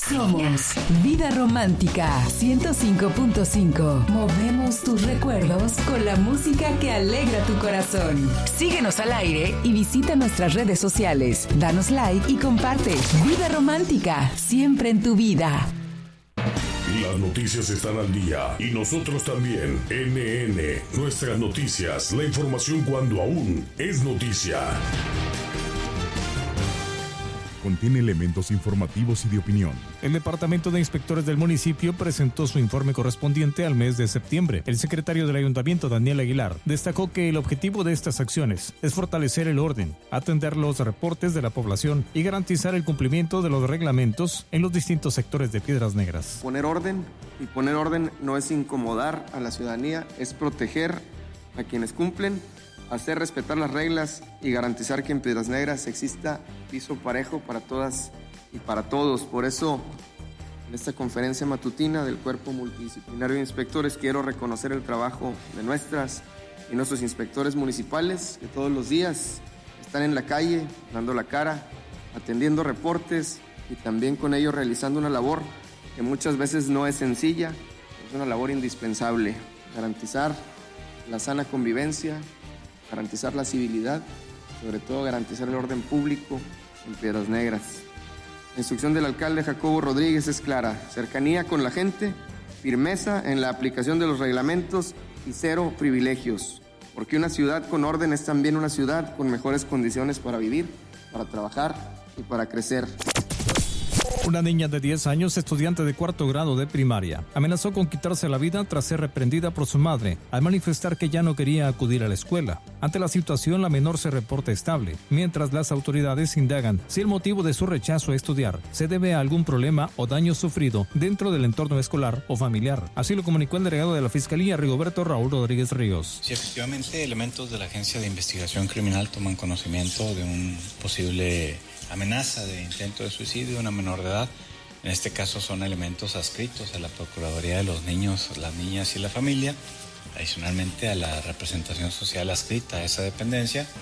Somos Vida Romántica 105.5. Movemos tus recuerdos con la música que alegra tu corazón. Síguenos al aire y visita nuestras redes sociales. Danos like y comparte. Vida Romántica, siempre en tu vida. Las noticias están al día y nosotros también. NN, nuestras noticias, la información cuando aún es noticia. Contiene elementos informativos y de opinión. El Departamento de Inspectores del municipio presentó su informe correspondiente al mes de septiembre. El secretario del Ayuntamiento, Daniel Aguilar, destacó que el objetivo de estas acciones es fortalecer el orden, atender los reportes de la población y garantizar el cumplimiento de los reglamentos en los distintos sectores de Piedras Negras. Poner orden no es incomodar a la ciudadanía, es proteger a quienes cumplen, hacer respetar las reglas y garantizar que en Piedras Negras exista piso parejo para todas y para todos. Por eso, en esta conferencia matutina del Cuerpo Multidisciplinario de Inspectores, quiero reconocer el trabajo de nuestras y nuestros inspectores municipales que todos los días están en la calle, dando la cara, atendiendo reportes y también con ellos realizando una labor que muchas veces no es sencilla, es una labor indispensable. Garantizar la sana convivencia, garantizar la civilidad, sobre todo garantizar el orden público en Piedras Negras. La instrucción del alcalde Jacobo Rodríguez es clara: cercanía con la gente, firmeza en la aplicación de los reglamentos y cero privilegios, porque una ciudad con orden es también una ciudad con mejores condiciones para vivir, para trabajar y para crecer. Una niña de 10 años, estudiante de 4º grado de primaria, amenazó con quitarse la vida tras ser reprendida por su madre al manifestar que ya no quería acudir a la escuela. Ante la situación, la menor se reporta estable, mientras las autoridades indagan si el motivo de su rechazo a estudiar se debe a algún problema o daño sufrido dentro del entorno escolar o familiar. Así lo comunicó el delegado de la Fiscalía, Rigoberto Raúl Rodríguez Ríos. Sí, efectivamente, elementos de la Agencia de Investigación Criminal toman conocimiento de un posible amenaza de intento de suicidio de una menor de edad. En este caso son elementos adscritos a la Procuraduría de los Niños, las Niñas y la Familia, adicionalmente a la representación social adscrita a esa dependencia.